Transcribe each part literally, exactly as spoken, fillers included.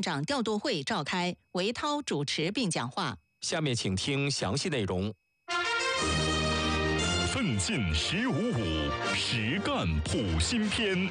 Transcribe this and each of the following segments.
长调度会召开，韦涛主持并讲话。 下面请听详细内容。 奋进十五五，实干普新篇。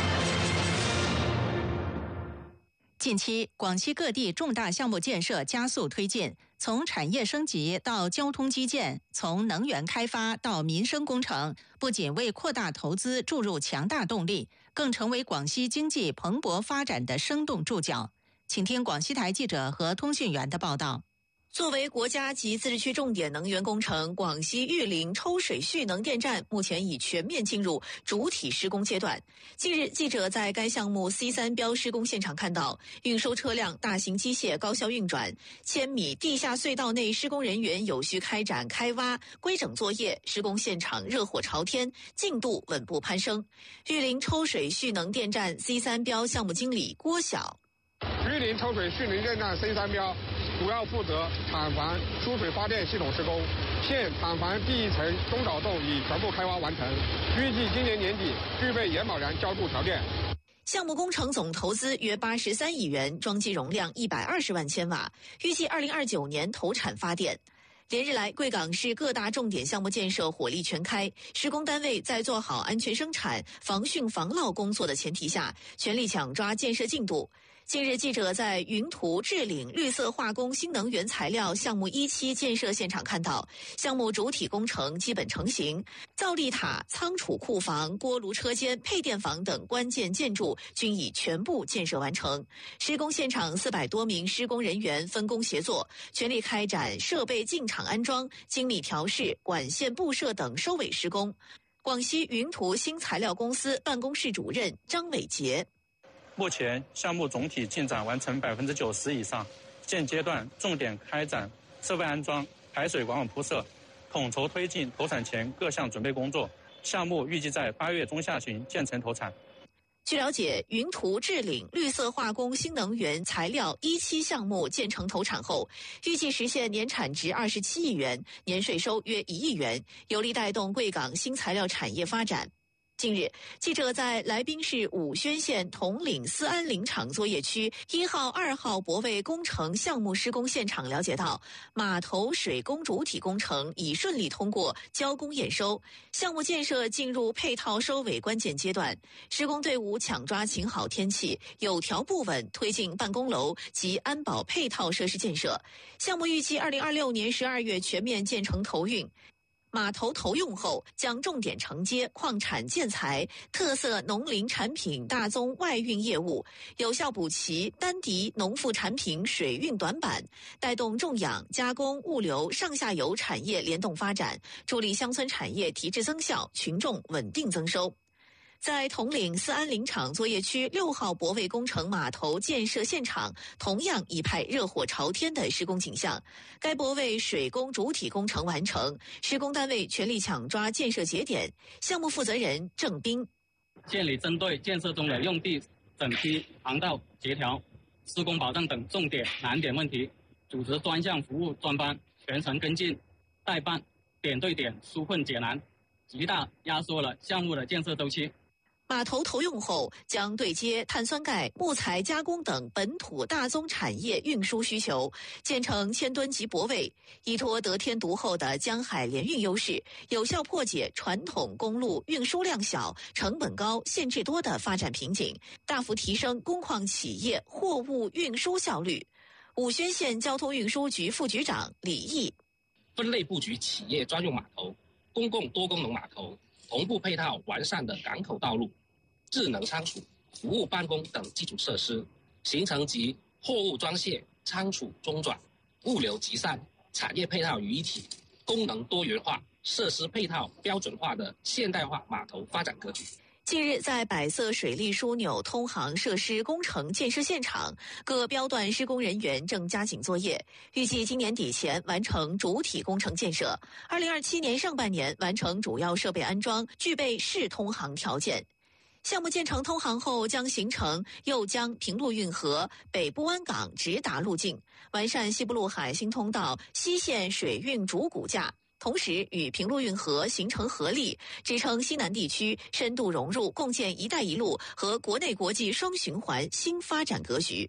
近期，广西各地重大项目建设加速推进，从产业升级到交通基建，从能源开发到民生工程，不仅为扩大投资注入强大动力，更成为广西经济蓬勃发展的生动注脚。请听广西台记者和通讯员的报道。 作为国家级自治区重点能源工程，广西玉林抽水蓄能电站目前已全面进入主体施工阶段。近日，记者在该项目 C 三 标施工现场看到，运输车辆、大型机械高效运转，千米地下隧道内施工人员有序开展开挖、规整作业，施工现场热火朝天，进度稳步攀升。玉林抽水蓄能电站 C 三 标项目经理郭晓： 玉林抽水蓄能电站 C 三 标主要负责厂房输水发电系统施工，现厂房第一层中岛洞已全部开挖完成，预计今年年底具备盐保燃浇筑条件。 项目工程总投资约八十三亿元，装机容量一百二十万千瓦，预计二零二九年投产发电。连日来，贵港市各大重点项目建设火力全开，施工单位在做好安全生产、防汛防涝工作的前提下，全力抢抓建设进度。近日，记者在云图置岭绿色化工新能源材料项目一期建设现场看到，项目主体工程基本成型，造粒塔、仓储库房、锅炉车间、配电房等关键建筑均已全部建设完成。施工现场四百多名施工人员分工协作，全力开展设备进场安装、精密调试、管线布设等收尾施工。广西云图新材料公司办公室主任张伟杰： 目前项目总体进展完成百分之九十以上，现阶段重点开展设备安装、排水管网铺设，统筹推进投产前各项准备工作。项目预计在八月中下旬建成投产。 据了解，云图置岭绿色化工新能源材料一期项目建成投产后，预计实现年产值二十七亿元，年税收约一亿元，有力带动贵港新材料产业发展。近日，记者在来宾市武宣县统岭思安林场作业区一号、二号泊位工程项目施工现场了解到，码头水工主体工程已顺利通过交工验收，项目建设进入配套收尾关键阶段。施工队伍抢抓晴好天气，有条不紊推进办公楼及安保配套设施建设。项目预计二零二六年十二月全面建成投运。码头投用后，将重点承接矿产建材、特色农林产品大宗外运业务，有效补齐丹迪农副产品水运短板，带动种养、加工、物流上下游产业联动发展，助力乡村产业提质增效，群众稳定增收。在统岭思安林场作业区六号泊位工程码头建设现场，同样一派热火朝天的施工景象。该泊位水工主体工程完成，施工单位全力抢抓建设节点。项目负责人郑斌： 县里针对建设中的用地整批、航道协调、施工保障等重点难点问题，组织专项服务专班全程跟进代办，点对点纾困解难，极大压缩了项目的建设周期。 码头投用后，将对接碳酸钙、木材加工等本土大宗产业运输需求，建成千吨级泊位，依托得天独厚的江海联运优势，有效破解传统公路运输量小、成本高、限制多的发展瓶颈，大幅提升工矿企业货物运输效率。武宣县交通运输局副局长李毅： 分类布局企业专用码头、公共多功能码头，同步配套完善的港口道路、智能仓储、服务办公等基础设施，形成集货物装卸、仓储中转、物流集散、产业配套于一体、功能多元化、设施配套标准化的现代化码头发展格局。 近日，在百色水利枢纽通航设施工程建设现场，各标段施工人员正加紧作业，预计今年底前完成主体工程建设，二零二七年上半年完成主要设备安装，具备试通航条件。项目建成通航后，将形成右江平陆运河、北部湾港直达路径，完善西部陆海新通道西线水运主骨架，同时与平陆运河形成合力，支撑西南地区深度融入共建“一带一路”和国内国际双循环新发展格局。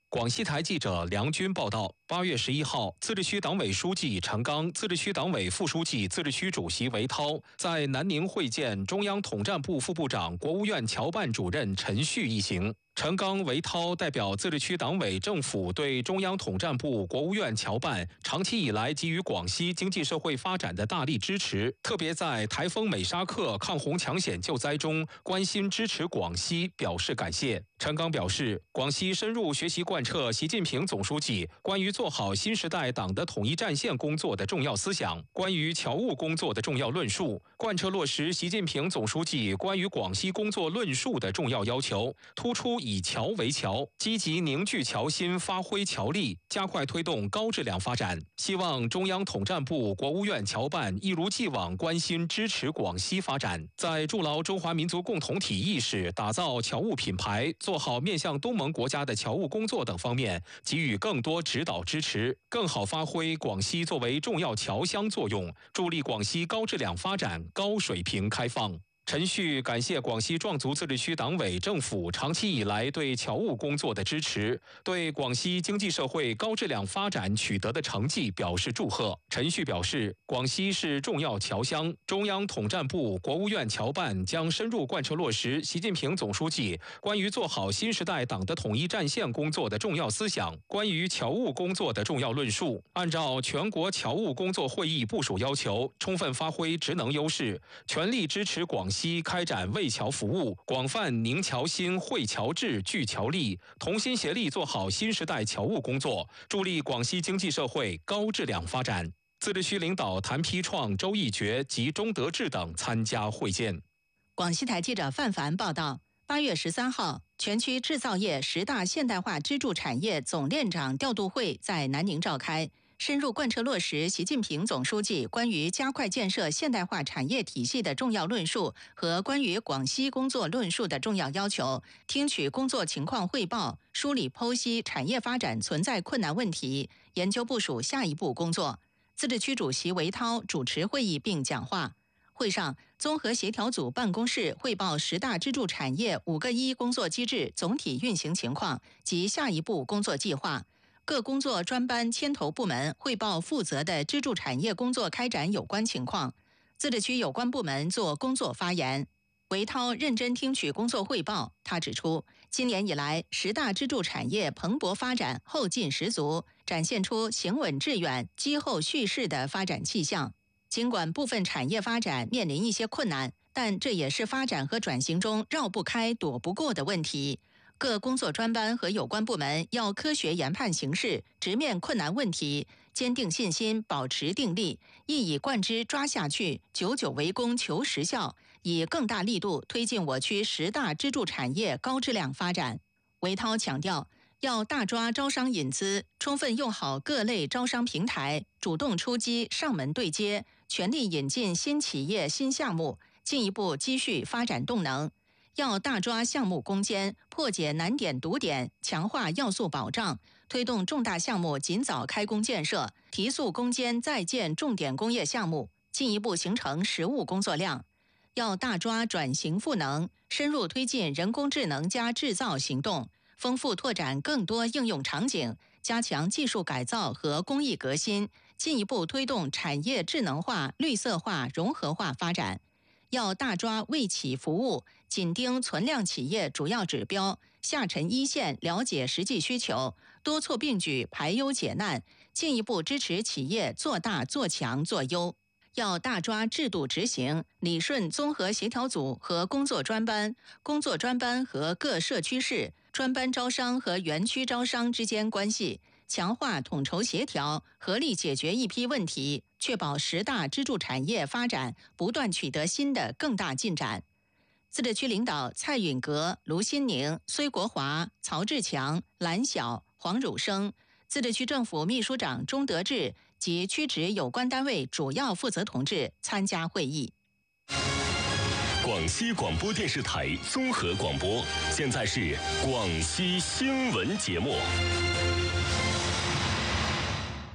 广西台记者梁军报道，八月十一号，自治区党委书记陈刚、自治区党委副书记、自治区主席韦涛在南宁会见中央统战部副部长、国务院侨办主任陈旭一行。陈刚、韦涛代表自治区党委政府对中央统战部、国务院侨办长期以来给予广西经济社会发展的大力支持，特别在台风美沙克抗洪抢险救灾中关心支持广西，表示感谢。陈刚表示，广西深入学习贯彻习近平总书记关于做好新时代党的统一战线工作的重要思想，关于侨务工作的重要论述，贯彻落实习近平总书记关于广西工作论述的重要要求，突出以侨为侨，积极凝聚侨心，发挥侨力，加快推动高质量发展。希望中央统战部、国务院侨办一如既往关心支持广西发展，在筑牢中华民族共同体意识、打造侨务品牌、做好面向东盟国家的侨务工作等方面给予更多指导支持，更好发挥广西作为重要侨乡作用，助力广西高质量发展、高水平开放。陈旭感谢广西壮族自治区党委政府长期以来对侨务工作的支持，对广西经济社会高质量发展取得的成绩表示祝贺。陈旭表示，广西是重要侨乡，中央统战部、国务院侨办将深入贯彻落实习近平总书记关于做好新时代党的统一战线工作的重要思想，关于侨务工作的重要论述，按照全国侨务工作会议部署要求，充分发挥职能优势，全力支持广西开展为侨服务，广泛凝侨心、惠侨智、聚侨力，同心协力做好新时代侨务工作，助力广西经济社会高质量发展。自治区领导谭丕创、周义觉及钟德志等参加会见。 广西台记者范凡报道，八月十三号，全区制造业十大现代化支柱产业总链长调度会在南宁召开，深入贯彻落实习近平总书记关于加快建设现代化产业体系的重要论述和关于广西工作论述的重要要求，听取工作情况汇报，梳理剖析产业发展存在困难问题，研究部署下一步工作。自治区主席韦涛主持会议并讲话。会上，综合协调组办公室汇报十大支柱产业五个一工作机制总体运行情况及下一步工作计划。各工作专班牵头部门汇报负责的支柱产业工作开展有关情况，自治区有关部门做工作发言。韦涛认真听取工作汇报，他指出，今年以来十大支柱产业蓬勃发展，后劲十足，展现出行稳致远、积后蓄势的发展气象。尽管部分产业发展面临一些困难，但这也是发展和转型中绕不开、躲不过的问题。各工作专班和有关部门要科学研判形势，直面困难问题，坚定信心，保持定力，一以贯之抓下去，久久为功求实效，以更大力度推进我区十大支柱产业高质量发展。韦涛强调，要大抓招商引资，充分用好各类招商平台，主动出击，上门对接，全力引进新企业、新项目，进一步积蓄发展动能。要大抓项目攻坚，破解难点堵点，强化要素保障，推动重大项目尽早开工建设，提速攻坚在建重点工业项目，进一步形成实务工作量。要大抓转型赋能，深入推进人工智能加制造行动，丰富拓展更多应用场景，加强技术改造和工艺革新，进一步推动产业智能化、绿色化、融合化发展。要大抓为企服务，紧盯存量企业主要指标，下沉一线了解实际需求，多措并举排忧解难，进一步支持企业做大做强做优。要大抓制度执行，理顺综合协调组和工作专班、工作专班和各社区市、专班招商和园区招商之间关系，强化统筹协调，合力解决一批问题，确保十大支柱产业发展不断取得新的更大进展。自治区领导蔡允格、卢新宁、崔国华、曹志强、蓝晓、黄汝生，自治区政府秘书长钟德志及区直有关单位主要负责同志参加会议。 广西广播电视台综合广播，现在是广西新闻节目。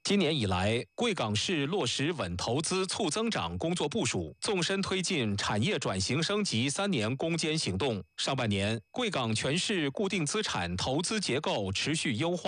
今年以来，贵港市落实稳投资、促增长工作部署，纵深推进产业转型升级三年攻坚行动。上半年，贵港全市固定资产投资结构持续优化。